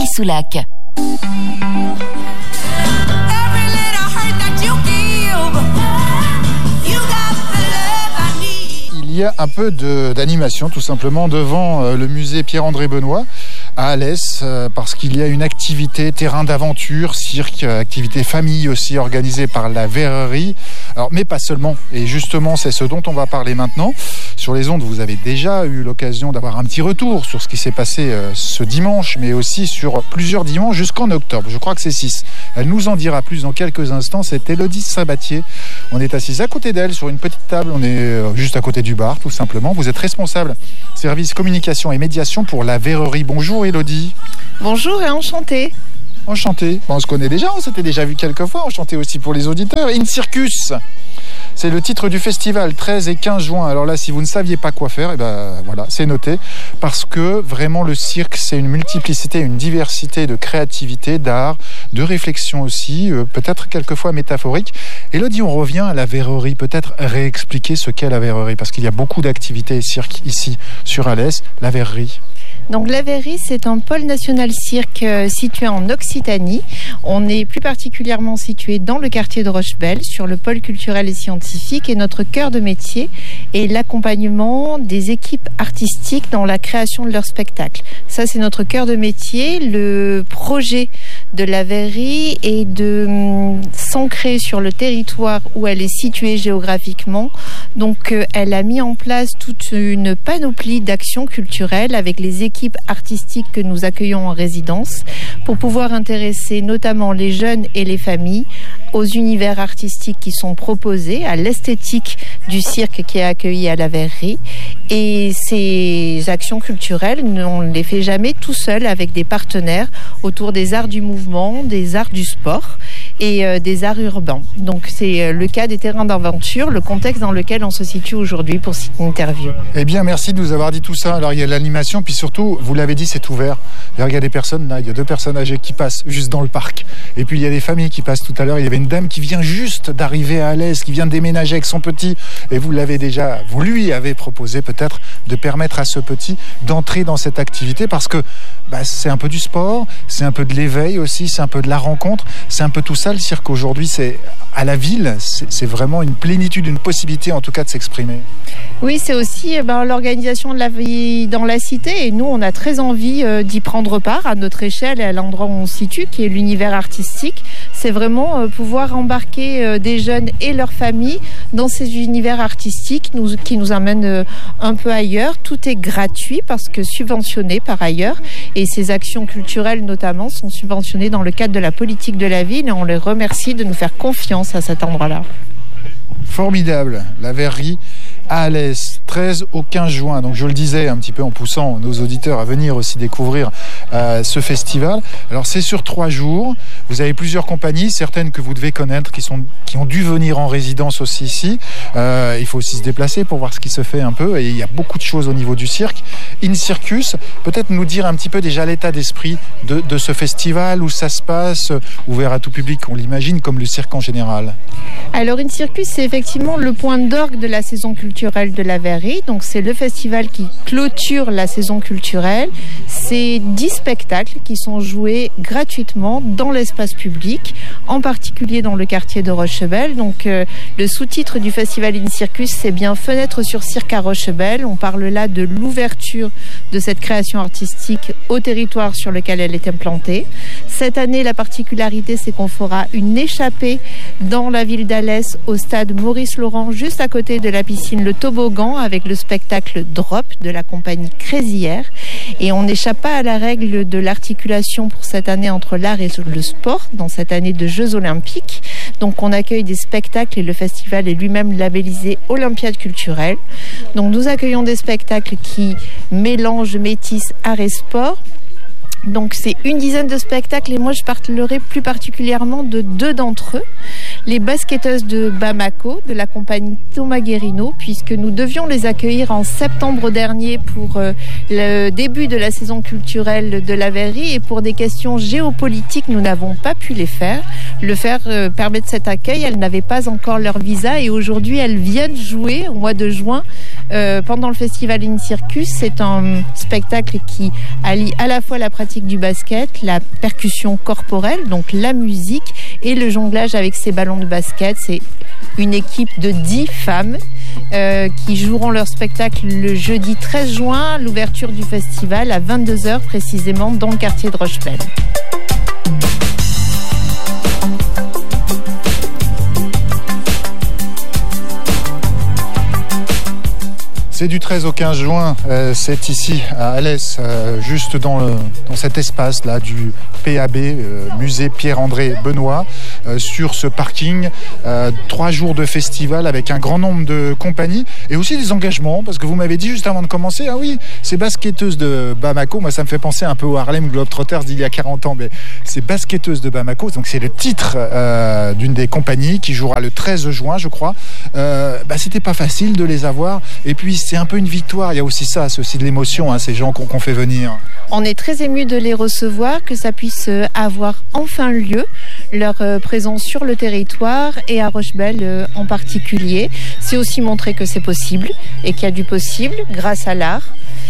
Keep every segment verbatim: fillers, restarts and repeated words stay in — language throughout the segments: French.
Soulac. Il y a un peu de, d'animation tout simplement devant euh, le musée Pierre-André Benoît à Alès, euh, parce qu'il y a une activité terrain d'aventure, cirque, euh, activité famille aussi organisée par la Verrerie. Alors, mais pas seulement. Et justement, c'est ce dont on va parler maintenant. Sur les ondes, vous avez déjà eu l'occasion d'avoir un petit retour sur ce qui s'est passé euh, ce dimanche, mais aussi sur plusieurs dimanches jusqu'en octobre. Je crois que c'est six. Elle nous en dira plus dans quelques instants. C'est Élodie Sabatier. On est assise à côté d'elle sur une petite table. On est euh, juste à côté du bar, tout simplement. Vous êtes responsable service communication et médiation pour la Verrerie. Bonjour Élodie. Bonjour et enchantée. Enchanté. Bon, on se connaît déjà, on s'était déjà vu quelques fois. Enchanté aussi pour les auditeurs. In Circus, c'est le titre du festival, treize et quinze juin. Alors là, si vous ne saviez pas quoi faire, eh ben, voilà, c'est noté. Parce que vraiment, le cirque, c'est une multiplicité, une diversité de créativité, d'art, de réflexion aussi, euh, peut-être quelquefois métaphorique. Élodie, on revient à la Verrerie. Peut-être réexpliquer ce qu'est la Verrerie, parce qu'il y a beaucoup d'activités et cirques ici sur Alès. La Verrerie. Donc la Verrerie, c'est un pôle national cirque euh, situé en Occitanie. On est plus particulièrement situé dans le quartier de Rochebelle, sur le pôle culturel et scientifique. Et notre cœur de métier est l'accompagnement des équipes artistiques dans la création de leurs spectacles. Ça, c'est notre cœur de métier. Le projet de la Verrerie est de hum, s'ancrer sur le territoire où elle est située géographiquement. Donc euh, elle a mis en place toute une panoplie d'actions culturelles avec les équipes artistiques que nous accueillons en résidence pour pouvoir intéresser notamment les jeunes et les familles aux univers artistiques qui sont proposés, à l'esthétique du cirque qui est accueilli à la Verrerie. Et ces actions culturelles, on ne les fait jamais tout seul, avec des partenaires autour des arts du mouvement, des arts du sport et euh, des arts urbains. Donc c'est euh, le cas des terrains d'aventure, le contexte dans lequel on se situe aujourd'hui pour cette interview. Eh bien, merci de nous avoir dit tout ça. Alors, il y a l'animation, puis surtout, vous l'avez dit, c'est ouvert. D'ailleurs, il y a des personnes, là, il y a deux personnes âgées qui passent juste dans le parc. Et puis, il y a des familles qui passent tout à l'heure. Il y avait une dame qui vient juste d'arriver à Alès, qui vient de déménager avec son petit. Et vous l'avez déjà, vous lui avez proposé peut-être de permettre à ce petit d'entrer dans cette activité parce que bah, c'est un peu du sport, c'est un peu de l'éveil aussi, c'est un peu de la rencontre, c'est un peu tout ça. Le cirque aujourd'hui, c'est à la ville, c'est, c'est vraiment une plénitude, une possibilité en tout cas de s'exprimer. Oui, c'est aussi eh ben, l'organisation de la vie dans la cité et nous, on a très envie euh, d'y prendre part à notre échelle et à l'endroit où on se situe, qui est l'univers artistique. C'est vraiment euh, pouvoir embarquer euh, des jeunes et leurs familles dans ces univers artistiques nous, qui nous amènent euh, un peu ailleurs. Tout est gratuit parce que subventionné par ailleurs et ces actions culturelles notamment sont subventionnées dans le cadre de la politique de la ville et on les remercie de nous faire confiance à cet endroit-là. Formidable, la Verrerie à Alès, treize au quinze juin. Donc je le disais un petit peu en poussant nos auditeurs à venir aussi découvrir euh, ce festival. Alors c'est sur trois jours. Vous avez plusieurs compagnies, certaines que vous devez connaître, qui sont qui ont dû venir en résidence aussi ici. Euh, il faut aussi se déplacer pour voir ce qui se fait un peu. Et il y a beaucoup de choses au niveau du cirque. In Circus, peut-être nous dire un petit peu déjà l'état d'esprit de, de ce festival, où ça se passe, ouvert à tout public, on l'imagine, comme le cirque en général. Alors In Circus, c'est effectivement le point d'orgue de la saison culturelle de la Verrerie. Donc c'est le festival qui clôture la saison culturelle. C'est dix spectacles qui sont joués gratuitement dans l'espace public, en particulier dans le quartier de Rochebelle. Donc euh, le sous-titre du festival In Circus, c'est bien Fenêtre sur cirque à Rochebelle. On parle là de l'ouverture de cette création artistique au territoire sur lequel elle est implantée. Cette année, la particularité, c'est qu'on fera une échappée dans la ville d'Alès, au stade Maurice-Laurent, juste à côté de la piscine Le Toboggan, avec le spectacle Drop de la compagnie Crazy Air. Et on n'échappe pas à la règle de l'articulation pour cette année entre l'art et le sport, dans cette année de Jeux Olympiques. Donc on accueille des spectacles et le festival est lui-même labellisé Olympiade culturelle. Donc nous accueillons des spectacles qui mélangent, métissent art et sport. Donc c'est une dizaine de spectacles et moi je parlerai plus particulièrement de deux d'entre eux. les basketteuses de Bamako, de la compagnie Thomas Guérino, puisque nous devions les accueillir en septembre dernier pour euh, le début de la saison culturelle de la Verrerie, et pour des questions géopolitiques, nous n'avons pas pu les faire. Le faire euh, permet de cet accueil, elles n'avaient pas encore leur visa, et aujourd'hui elles viennent jouer au mois de juin euh, pendant le festival In Circus. C'est un spectacle qui allie à la fois la pratique du basket, la percussion corporelle, donc la musique, et le jonglage avec ces ballons de basket. C'est une équipe de dix femmes euh, qui joueront leur spectacle le jeudi treize juin, l'ouverture du festival à vingt-deux heures précisément dans le quartier de Rochebelle. C'est du treize au quinze juin, euh, c'est ici à Alès, euh, juste dans, le, dans cet espace-là du P A B, euh, musée Pierre-André Benoît, euh, sur ce parking. Euh, trois jours de festival avec un grand nombre de compagnies et aussi des engagements, parce que vous m'avez dit juste avant de commencer, ah oui, ces basketteuses de Bamako, moi ça me fait penser un peu au Harlem Globetrotters d'il y a quarante ans, mais ces basketteuses de Bamako, donc c'est le titre euh, d'une des compagnies qui jouera le treize juin, je crois. Euh, bah, c'était pas facile de les avoir, et puis c'est un peu une victoire, il y a aussi ça, c'est aussi de l'émotion, hein, ces gens qu'on, qu'on fait venir. On est très émus de les recevoir, que ça puisse avoir enfin lieu, leur présence sur le territoire et à Rochebelle en particulier. C'est aussi montrer que c'est possible et qu'il y a du possible grâce à l'art.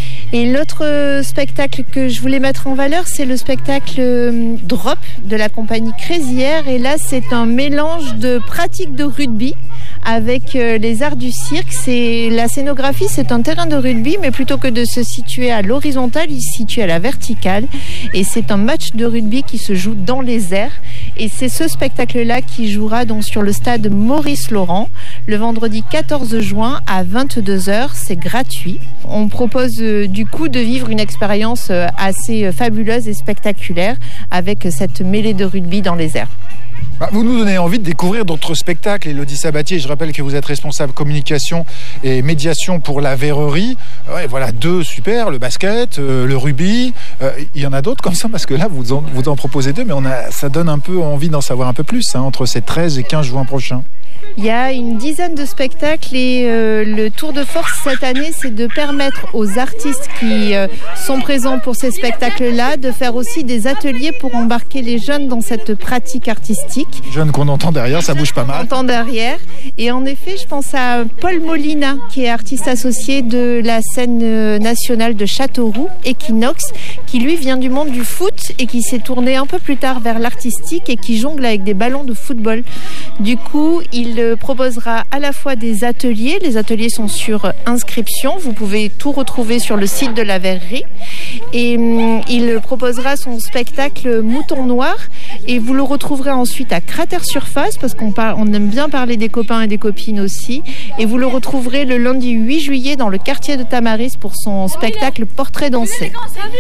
Et l'autre spectacle que je voulais mettre en valeur, c'est le spectacle Drop de la compagnie Craisière. Et là, c'est un mélange de pratiques de rugby avec les arts du cirque. C'est, la scénographie, c'est un terrain de rugby, mais plutôt que de se situer à l'horizontale, il se situe à la verticale. Et c'est un match de rugby qui se joue dans les airs. Et c'est ce spectacle-là qui jouera donc sur le stade Maurice Laurent le vendredi quatorze juin à vingt-deux heures. C'est gratuit. On propose euh, du coup de vivre une expérience euh, assez fabuleuse et spectaculaire avec cette mêlée de rugby dans les airs. Vous nous donnez envie de découvrir d'autres spectacles. Élodie Sabatier, je rappelle que vous êtes responsable communication et médiation pour la Verrerie. Ouais, voilà, deux super, le basket, euh, le rugby. Euh, il y en a d'autres comme ça, parce que là, vous en, vous en proposez deux, mais on a, ça donne un peu envie d'en savoir un peu plus, hein, entre ces treize et quinze juin prochains. Il y a une dizaine de spectacles et euh, le tour de force cette année, c'est de permettre aux artistes qui euh, sont présents pour ces spectacles-là de faire aussi des ateliers pour embarquer les jeunes dans cette pratique artistique. Jeunes qu'on entend derrière, ça bouge pas mal. On entend derrière. Et en effet, je pense à Paul Molina, qui est artiste associé de la scène nationale de Châteauroux, Equinox, qui lui vient du monde du foot et qui s'est tourné un peu plus tard vers l'artistique et qui jongle avec des ballons de football. Du coup, il proposera à la fois des ateliers. Les ateliers sont sur inscription. Vous pouvez tout retrouver sur le site de la Verrerie. Et hum, il proposera son spectacle Mouton Noir. Et vous le retrouverez ensuite à Cratère Surface, parce qu'on par... on aime bien parler des copains et des copines aussi. Et vous le retrouverez le lundi huit juillet dans le quartier de Tamaris pour son spectacle Portrait dansé.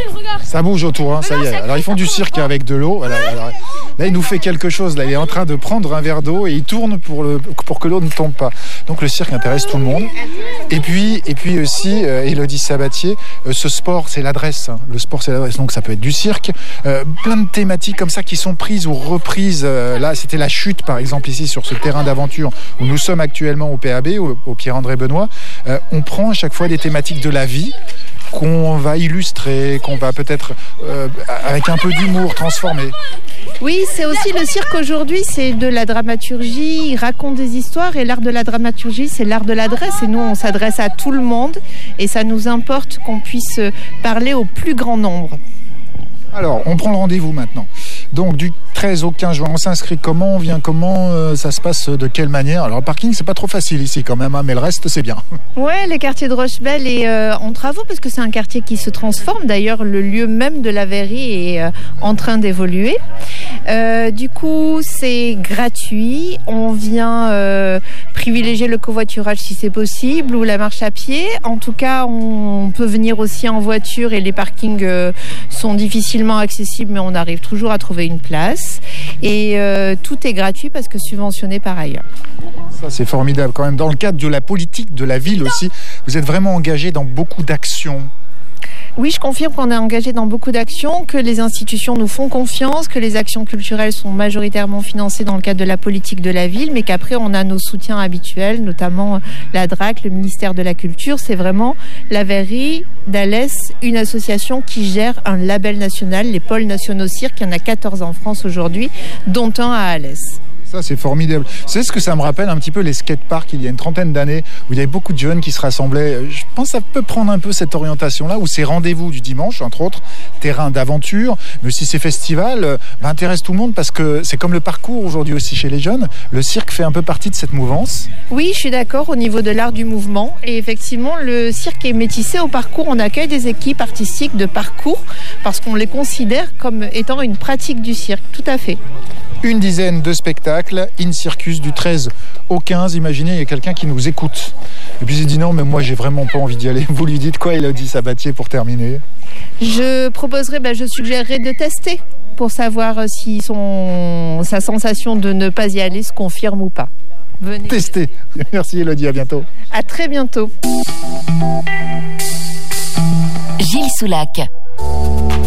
Ça bouge autour, hein, ça y est. Alors ils font du cirque avec de l'eau. Voilà, alors, là, il nous fait quelque chose. Là, il est en train de prendre un verre d'eau et il tourne pour, le, pour que l'eau ne tombe pas. Donc le cirque intéresse tout le monde. Et puis, et puis aussi, euh, Élodie Sabatier, euh, ce sport, c'est l'adresse. Hein. Le sport, c'est l'adresse. Donc ça peut être du cirque. Euh, plein de thématiques comme ça qui sont prises ou reprises. Euh, là, c'était la chute, par exemple, ici, sur ce terrain d'aventure où nous sommes actuellement au P A B, au, au Pierre-André Benoît. Euh, on prend à chaque fois des thématiques de la vie qu'on va illustrer, qu'on va peut-être, euh, avec un peu d'humour, transformer. Oui, c'est aussi le cirque aujourd'hui, c'est de la dramaturgie, il raconte des histoires et l'art de la dramaturgie, c'est l'art de l'adresse. Et nous, on s'adresse à tout le monde et ça nous importe qu'on puisse parler au plus grand nombre. Alors, on prend le rendez-vous maintenant. Donc, du treize au quinze juin, on s'inscrit comment, on vient comment, euh, ça se passe de quelle manière? Alors, le parking, c'est pas trop facile ici quand même, hein, mais le reste, c'est bien. Ouais, le quartier de Rochebelle est euh, en travaux parce que c'est un quartier qui se transforme. D'ailleurs, le lieu même de la Verrerie est euh, en train d'évoluer. Euh, du coup, c'est gratuit. On vient euh, privilégier le covoiturage si c'est possible ou la marche à pied. En tout cas, on peut venir aussi en voiture et les parkings euh, sont difficilement accessibles, mais on arrive toujours à trouver une place. Et euh, tout est gratuit parce que subventionné par ailleurs. Ça, c'est formidable quand même. Dans le cadre de la politique de la ville aussi, vous êtes vraiment engagé dans beaucoup d'actions. Oui, je confirme qu'on est engagé dans beaucoup d'actions, que les institutions nous font confiance, que les actions culturelles sont majoritairement financées dans le cadre de la politique de la ville, mais qu'après on a nos soutiens habituels, notamment la D R A C, le ministère de la Culture. C'est vraiment la verrerie d'Alès, une association qui gère un label national, les pôles nationaux cirque. Il y en a quatorze en France aujourd'hui, dont un à Alès. Ça, c'est formidable. C'est ce que ça me rappelle un petit peu les skateparks il y a une trentaine d'années où il y avait beaucoup de jeunes qui se rassemblaient. Je pense que ça peut prendre un peu cette orientation-là, où ces rendez-vous du dimanche, entre autres, terrain d'aventure, mais aussi ces festivals, euh, bah, intéressent tout le monde parce que c'est comme le parcours aujourd'hui aussi chez les jeunes. Le cirque fait un peu partie de cette mouvance. Oui, je suis d'accord au niveau de l'art du mouvement. Et effectivement, le cirque est métissé au parcours. On accueille des équipes artistiques de parcours parce qu'on les considère comme étant une pratique du cirque. Tout à fait. Une dizaine de spectacles, In Circus du treize au quinze. Imaginez, il y a quelqu'un qui nous écoute. Et puis il dit non, mais moi j'ai vraiment pas envie d'y aller. Vous lui dites quoi, Élodie Sabatier, pour terminer? Je proposerais, ben, je suggérerais de tester pour savoir si son, sa sensation de ne pas y aller se confirme ou pas. Venez. Tester. Merci Élodie, à bientôt. À très bientôt. Gilles Soulac.